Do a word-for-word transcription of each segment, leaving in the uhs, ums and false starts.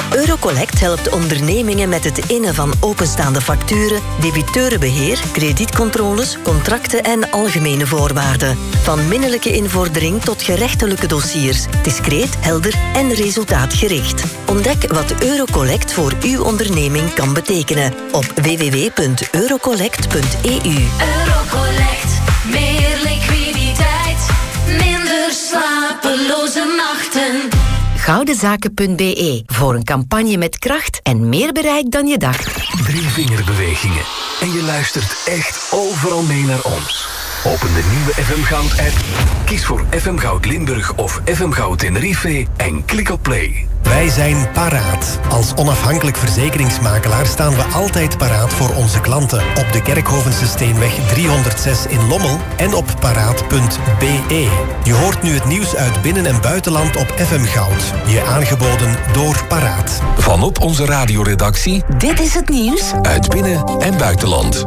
Eurocollect helpt ondernemingen met het innen van openstaande facturen, debiteurenbeheer, kredietcontroles, contracten en algemene voorwaarden. Van minderlijke invordering tot gerechtelijke dossiers. Discreet, helder en resultaatgericht. Ontdek wat Eurocollect voor uw onderneming kan betekenen op w w w punt eurocollect punt e u. Eurocollect, meer liquiditeit, minder slapeloze nachten. Goudenzaken punt b e voor een campagne met kracht en meer bereik dan je dacht. Drie vingerbewegingen en je luistert echt overal mee naar ons. Open de nieuwe F M Goud-app, kies voor F M Goud Limburg of F M Goud Tenerife en klik op play. Wij zijn paraat. Als onafhankelijk verzekeringsmakelaar staan we altijd paraat voor onze klanten. Op de Kerkhovense Steenweg driehonderdzes in Lommel en op paraat punt b e. Je hoort nu het nieuws uit binnen- en buitenland op F M Goud. Je aangeboden door Paraat. Van op onze radioredactie. Dit is het nieuws Uit binnen- en buitenland.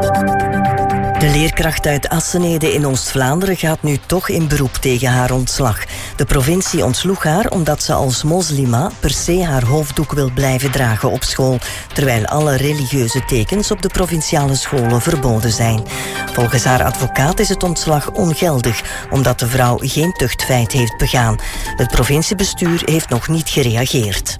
De leerkracht uit Assenede in Oost-Vlaanderen gaat nu toch in beroep tegen haar ontslag. De provincie ontsloeg haar omdat ze als moslima per se haar hoofddoek wil blijven dragen op school, terwijl alle religieuze tekens op de provinciale scholen verboden zijn. Volgens haar advocaat is het ontslag ongeldig, omdat de vrouw geen tuchtfeit heeft begaan. Het provinciebestuur heeft nog niet gereageerd.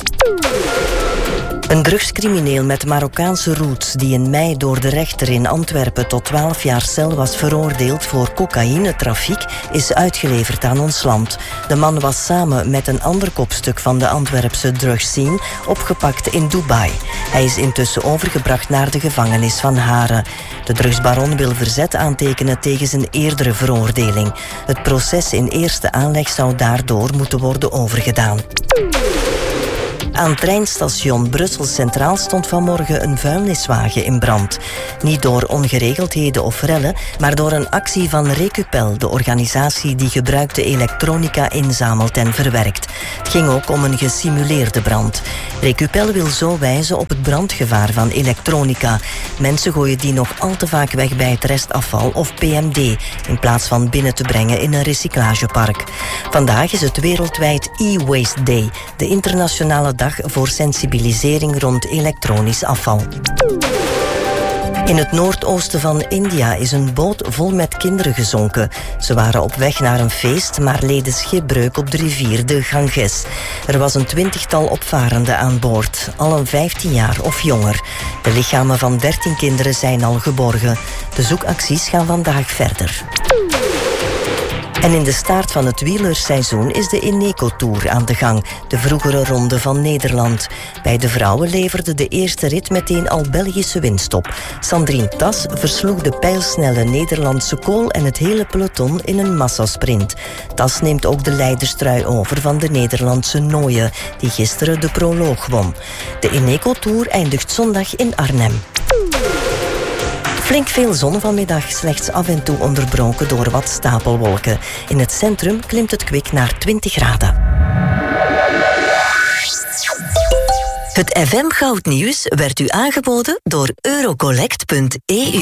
Een drugscrimineel met Marokkaanse roots die in mei door de rechter in Antwerpen tot twaalf jaar cel was veroordeeld voor cocaïnetrafiek, is uitgeleverd aan ons land. De man was samen met een ander kopstuk van de Antwerpse drugsscene opgepakt in Dubai. Hij is intussen overgebracht naar de gevangenis van Haren. De drugsbaron wil verzet aantekenen tegen zijn eerdere veroordeling. Het proces in eerste aanleg zou daardoor moeten worden overgedaan. Aan treinstation Brussel Centraal stond vanmorgen een vuilniswagen in brand. Niet door ongeregeldheden of rellen, maar door een actie van Recupel, de organisatie die gebruikte elektronica inzamelt en verwerkt. Het ging ook om een gesimuleerde brand. Recupel wil zo wijzen op het brandgevaar van elektronica. Mensen gooien die nog al te vaak weg bij het restafval of P M D, in plaats van binnen te brengen in een recyclagepark. Vandaag is het wereldwijd e-waste day, de internationale dag voor sensibilisering rond elektronisch afval. In het noordoosten van India is een boot vol met kinderen gezonken. Ze waren op weg naar een feest, maar leden schipbreuk op de rivier de Ganges. Er was een twintigtal opvarenden aan boord, allen vijftien jaar of jonger. De lichamen van dertien kinderen zijn al geborgen. De zoekacties gaan vandaag verder. En in de staart van het wielerseizoen is de Eneco Tour aan de gang, de vroegere ronde van Nederland. Bij de vrouwen leverde de eerste rit meteen al Belgische winst op. Sandrine Tas versloeg de pijlsnelle Nederlandse Kool en het hele peloton in een massasprint. Tas neemt ook de leiderstrui over van de Nederlandse Nooie, die gisteren de proloog won. De Eneco Tour eindigt zondag in Arnhem. Flink veel zon vanmiddag, slechts af en toe onderbroken door wat stapelwolken. In het centrum klimt het kwik naar twintig graden. Het F M Goudnieuws werd u aangeboden door eurocollect punt e u.